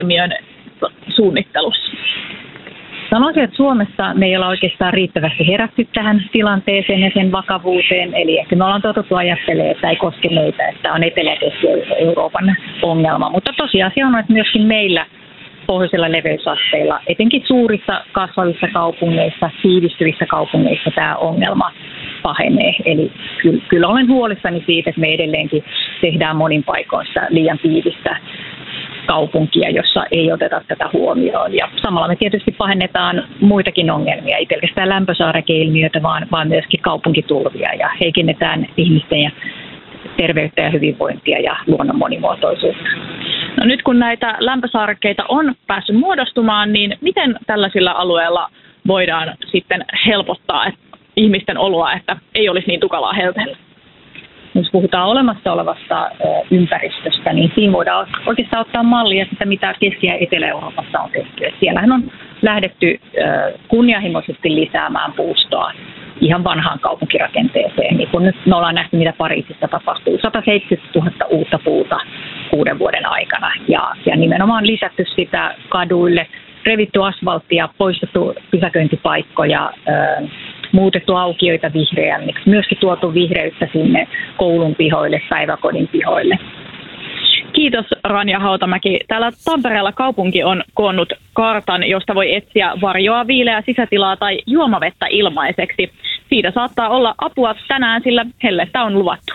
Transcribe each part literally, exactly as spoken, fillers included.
ilmiön suunnittelussa? Sanoisin, että Suomessa me ei olla oikeastaan riittävästi herätty tähän tilanteeseen ja sen vakavuuteen. Eli ehkä me ollaan totuttu ajattelemaan, että ei koske meitä, että on Etelä-Keski-Euroopan ongelma. Mutta tosiasia on, että myöskin meillä pohjoisilla leveysasteilla, etenkin suurissa kasvavissa kaupungeissa, tiivistyvissä kaupungeissa tämä ongelma pahenee. Eli kyllä, kyllä olen huolissani siitä, että me edelleenkin tehdään monin paikoin sitä liian tiivistä kaupunkia, jossa ei oteta tätä huomioon. Ja samalla me tietysti pahennetaan muitakin ongelmia, ei pelkästään lämpösaarekeilmiötä, vaan, vaan myöskin kaupunkitulvia ja heikennetään ihmisten ja terveyttä ja hyvinvointia ja luonnon monimuotoisuutta. No nyt kun näitä lämpösaarekkeita on päässyt muodostumaan, niin miten tällaisilla alueilla voidaan sitten helpottaa ihmisten oloa, että ei olisi niin tukalaa helteellä? Jos puhutaan olemassa olevasta ympäristöstä, niin siinä voidaan oikeastaan ottaa mallia sitä, mitä Keski- ja Etelä-Euroopassa on tehty. Et siellähän on lähdetty kunnianhimoisesti lisäämään puustoa ihan vanhaan kaupunkirakenteeseen. Niin kun nyt me ollaan nähty, mitä Pariisissa tapahtuu. sata seitsemänkymmentätuhatta uutta puuta kuuden vuoden aikana. Ja, ja nimenomaan lisätty sitä kaduille, revitty asfalttia, poistettu pysäköintipaikkoja, ö, muutettu aukioita vihreämmiksi, myöskin tuotu vihreyttä sinne koulun pihoille, päiväkodin pihoille. Kiitos Ranja Hautamäki. Täällä Tampereella kaupunki on koonnut kartan, josta voi etsiä varjoa, viileää sisätilaa tai juomavettä ilmaiseksi. Siitä saattaa olla apua tänään, sillä hellettä on luvattu.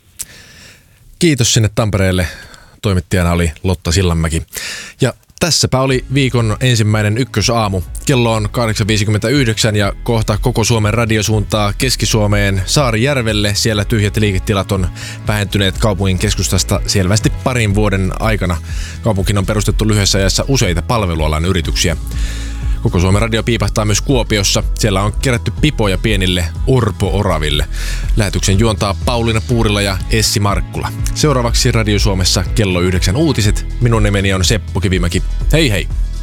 Kiitos sinne Tampereelle. Toimittajana oli Lotta Sillanmäki. Ja tässäpä oli viikon ensimmäinen ykkösaamu. Kello on kahdeksan viisikymmentäyhdeksän ja kohta koko Suomen radio suuntaa Keski-Suomeen Saarijärvelle. Siellä tyhjät liiketilat on vähentyneet kaupungin keskustasta selvästi parin vuoden aikana. Kaupunkiin on perustettu lyhyessä ajassa useita palvelualan yrityksiä. Koko Suomen radio piipahtaa myös Kuopiossa. Siellä on kerätty pipoja pienille orpo-oraville. Lähetyksen juontaa Pauliina Puurila ja Essi Markkula. Seuraavaksi Radio Suomessa kello yhdeksän uutiset. Minun nimeni on Seppo Kivimäki. Hei hei!